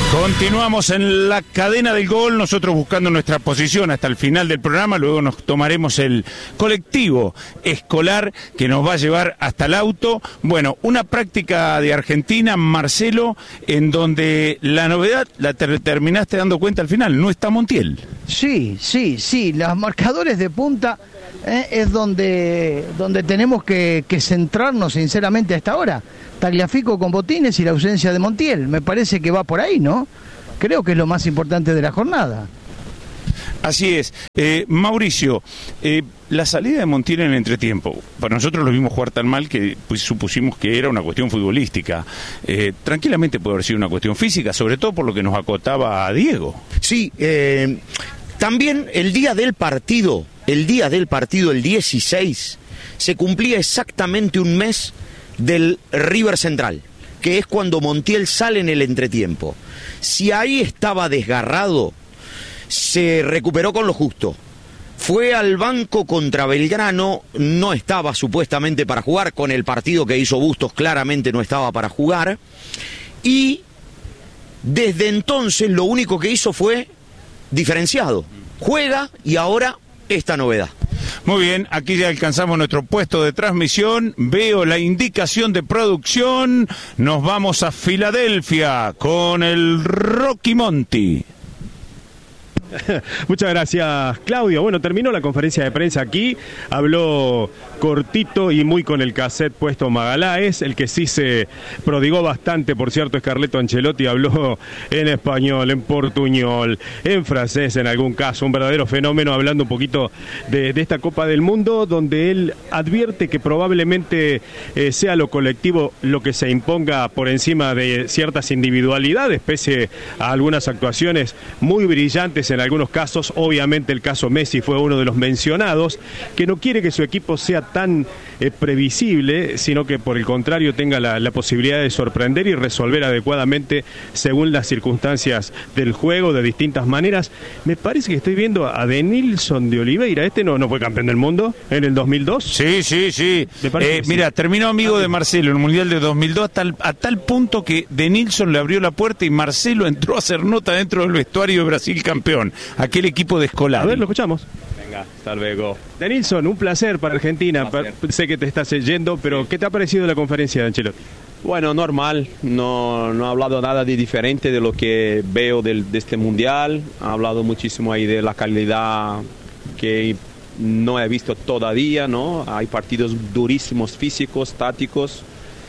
Continuamos en la cadena del gol, nosotros buscando nuestra posición hasta el final del programa, luego nos tomaremos el colectivo escolar que nos va a llevar hasta el auto. Bueno, una práctica de Argentina, Marcelo, en donde la novedad la terminaste dando cuenta al final, no está Montiel. Sí, los marcadores de punta es donde tenemos que centrarnos sinceramente hasta ahora. Tagliafico con Botines y la ausencia de Montiel, me parece que va por ahí, ¿no? Creo que es lo más importante de la jornada. Así es. Mauricio, la salida de Montiel en el entretiempo, para nosotros lo vimos jugar tan mal que pues, supusimos que era una cuestión futbolística. Tranquilamente puede haber sido una cuestión física, sobre todo por lo que nos acotaba a Diego. Sí, también el día del partido, el 16, se cumplía exactamente un mes del River Central, que es cuando Montiel sale en el entretiempo. Si ahí estaba desgarrado, se recuperó con lo justo. Fue al banco contra Belgrano, no estaba supuestamente para jugar, con el partido que hizo Bustos claramente no estaba para jugar, y desde entonces lo único que hizo fue diferenciado. Juega y ahora esta novedad. Muy bien, aquí ya alcanzamos nuestro puesto de transmisión, veo la indicación de producción, nos vamos a Filadelfia con el Rocky Monti. Muchas gracias, Claudio. Bueno, terminó la conferencia de prensa aquí, habló cortito y muy con el cassette puesto Magaláes, el que sí se prodigó bastante, por cierto, es Carleto Ancelotti, habló en español, en portuñol, en francés en algún caso, un verdadero fenómeno, hablando un poquito de esta Copa del Mundo, donde él advierte que probablemente sea lo colectivo lo que se imponga por encima de ciertas individualidades, pese a algunas actuaciones muy brillantes en algunos casos. Obviamente el caso Messi fue uno de los mencionados, que no quiere que su equipo sea tan previsible, sino que por el contrario tenga la posibilidad de sorprender y resolver adecuadamente según las circunstancias del juego de distintas maneras. Me parece que estoy viendo a Denilson de Oliveira. Este no fue campeón del mundo en el 2002. Sí. Mira, sí. Terminó amigo de Marcelo en el Mundial de 2002 a tal punto que Denilson le abrió la puerta y Marcelo entró a hacer nota dentro del vestuario de Brasil campeón, aquel equipo de Scolari. A ver, lo escuchamos. Venga, hasta luego. Denilson, un placer para Argentina. Sé que te estás yendo, pero ¿qué te ha parecido la conferencia de Ancelotti? Bueno, normal, no ha hablado nada de diferente de lo que veo de este mundial. Ha hablado muchísimo ahí de la calidad que no he visto todavía, ¿no? Hay partidos durísimos, físicos, tácticos.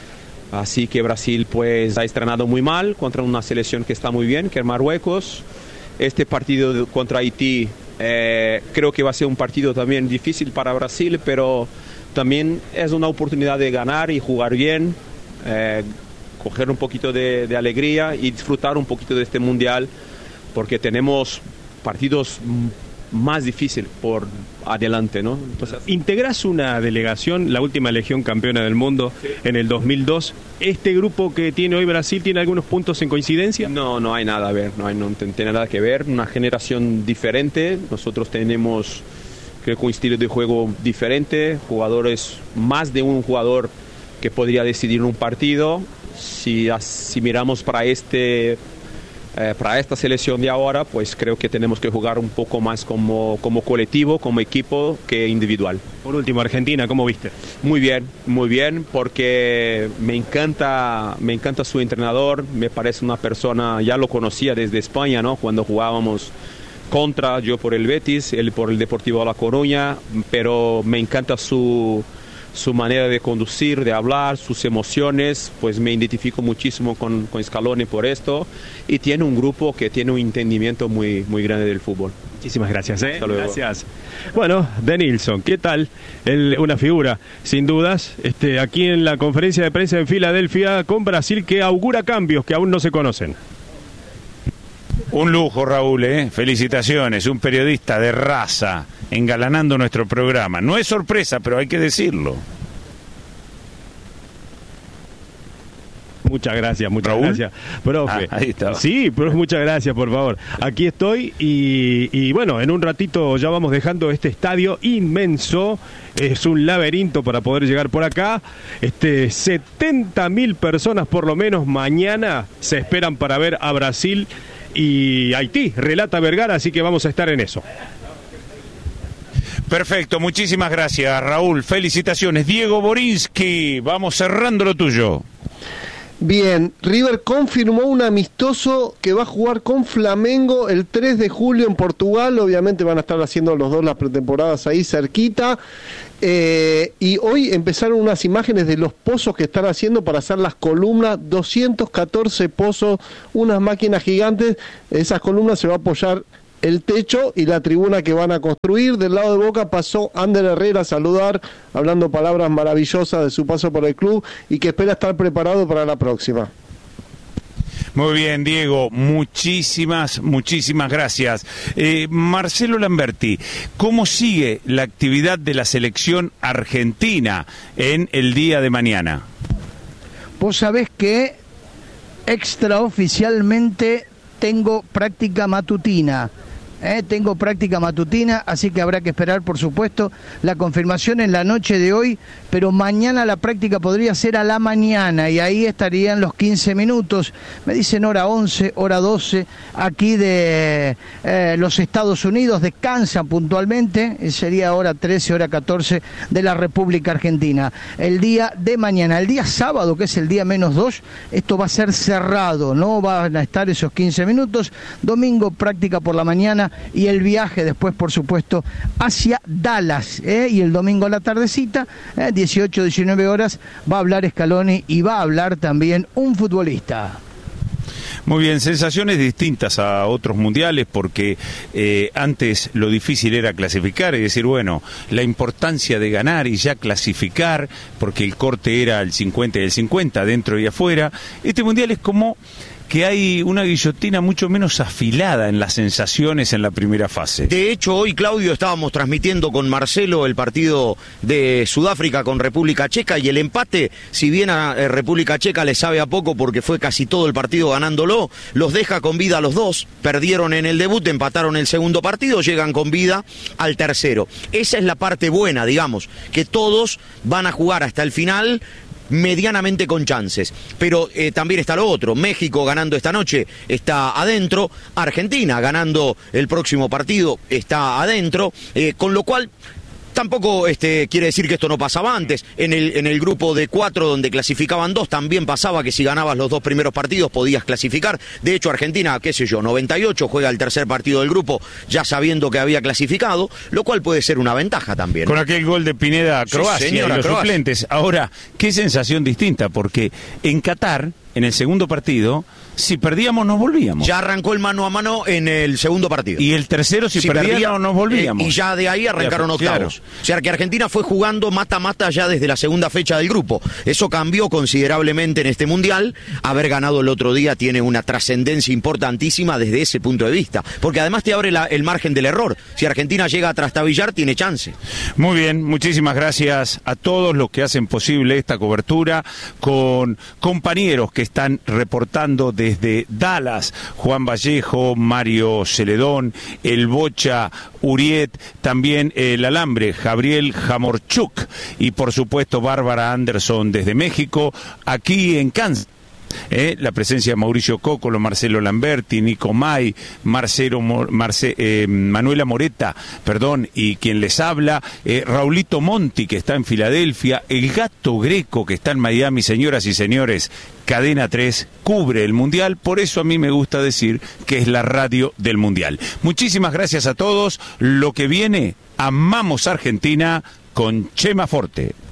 Así que Brasil pues ha estrenado muy mal contra una selección que está muy bien, que es Marruecos. Este partido contra Haití creo que va a ser un partido también difícil para Brasil, pero también es una oportunidad de ganar y jugar bien, coger un poquito de alegría y disfrutar un poquito de este mundial, porque tenemos partidos más difíciles por adelante, ¿no? Entonces, integras una delegación, la última legión campeona del mundo en el 2002. ¿Este grupo que tiene hoy Brasil tiene algunos puntos en coincidencia? No hay nada a ver, no tiene nada que ver. Una generación diferente. Nosotros tenemos, creo que un estilo de juego diferente, jugadores, más de un jugador que podría decidir un partido. Si miramos para esta selección de ahora, pues creo que tenemos que jugar un poco más como colectivo, como equipo, que individual. Por último, Argentina, ¿cómo viste? Muy bien, porque me encanta su entrenador, me parece una persona, ya lo conocía desde España, ¿no? Cuando jugábamos contra, yo por el Betis, él por el Deportivo La Coruña, pero me encanta su manera de conducir, de hablar, sus emociones, pues me identifico muchísimo con Scaloni por esto, y tiene un grupo que tiene un entendimiento muy grande del fútbol. Muchísimas gracias. Gracias. Bueno, Denilson, ¿qué tal? Una figura, sin dudas, aquí en la conferencia de prensa en Filadelfia con Brasil, que augura cambios que aún no se conocen. Un lujo, Raúl, felicitaciones, un periodista de raza, engalanando nuestro programa. No es sorpresa, pero hay que decirlo. Muchas gracias, ¿Raúl? gracias, profe. Ahí está. Sí, pero muchas gracias, por favor. Aquí estoy y bueno, en un ratito ya vamos dejando este estadio inmenso. Es un laberinto para poder llegar por acá. 70.000 personas por lo menos mañana se esperan para ver a Brasil y Haití. Relata Vergara, así que vamos a estar en eso. Perfecto, muchísimas gracias, Raúl. Felicitaciones. Diego Borinsky, vamos cerrando lo tuyo. Bien, River confirmó un amistoso que va a jugar con Flamengo el 3 de julio en Portugal. Obviamente van a estar haciendo los dos las pretemporadas ahí cerquita. Y hoy empezaron unas imágenes de los pozos que están haciendo para hacer las columnas. 214 pozos, unas máquinas gigantes. Esas columnas se va a apoyar el techo y la tribuna que van a construir. Del lado de Boca pasó Ander Herrera a saludar, hablando palabras maravillosas de su paso por el club y que espera estar preparado para la próxima. Muy bien, Diego, muchísimas gracias. Marcelo Lamberti, ¿cómo sigue la actividad de la selección argentina en el día de mañana? Vos sabés que extraoficialmente tengo práctica matutina. Tengo práctica matutina, así que habrá que esperar, por supuesto, la confirmación en la noche de hoy, pero mañana la práctica podría ser a la mañana y ahí estarían los 15 minutos. Me dicen hora 11, hora 12, aquí de los Estados Unidos, descansan puntualmente, sería hora 13, hora 14 de la República Argentina. El día de mañana, el día sábado, que es el día -2, esto va a ser cerrado, no van a estar esos 15 minutos. Domingo, práctica por la mañana, y el viaje después, por supuesto, hacia Dallas, y el domingo a la tardecita, 18, 19 horas, va a hablar Scaloni y va a hablar también un futbolista. Muy bien, sensaciones distintas a otros mundiales porque antes lo difícil era clasificar y decir, bueno, la importancia de ganar y ya clasificar, porque el corte era el 50 y el 50, dentro y afuera. Este mundial es como que hay una guillotina mucho menos afilada en las sensaciones en la primera fase. De hecho, hoy, Claudio, estábamos transmitiendo con Marcelo el partido de Sudáfrica con República Checa y el empate, si bien a República Checa le sabe a poco porque fue casi todo el partido ganándolo, los deja con vida a los dos. Perdieron en el debut, empataron el segundo partido, llegan con vida al tercero. Esa es la parte buena, digamos, que todos van a jugar hasta el final medianamente con chances, pero también está lo otro. México ganando esta noche está adentro, Argentina ganando el próximo partido está adentro, con lo cual tampoco quiere decir que esto no pasaba antes. En el grupo de 4 donde clasificaban 2 también pasaba que si ganabas los 2 primeros partidos podías clasificar. De hecho, Argentina, 98, juega el tercer partido del grupo ya sabiendo que había clasificado, lo cual puede ser una ventaja también. Con aquel gol de Pineda a Croacia, sí, señora, y los Croacia. suplentes. Ahora, qué sensación distinta, porque en Qatar, en el segundo partido, si perdíamos nos volvíamos. Ya arrancó el mano a mano en el segundo partido. Y el tercero, si perdíamos nos volvíamos. Y ya de ahí arrancaron octavos. Claro. O sea que Argentina fue jugando mata-mata ya desde la segunda fecha del grupo. Eso cambió considerablemente en este Mundial. Haber ganado el otro día tiene una trascendencia importantísima desde ese punto de vista. Porque además te abre el margen del error. Si Argentina llega a trastabillar, tiene chance. Muy bien, muchísimas gracias a todos los que hacen posible esta cobertura, con compañeros que están reportando desde Dallas, Juan Vallejo, Mario Celedón, el Bocha Uriet, también el Alambre, Gabriel Jamorchuk y por supuesto Bárbara Anderson desde México, aquí en Kansas. La presencia de Mauricio Cócolo, Marcelo Lamberti, Nico May, Manuela Moreta, y quien les habla, Raulito Monti, que está en Filadelfia, el Gato Greco, que está en Miami. Señoras y señores, Cadena 3 cubre el Mundial, por eso a mí me gusta decir que es la radio del Mundial. Muchísimas gracias a todos. Lo que viene, amamos Argentina con Chema Forte.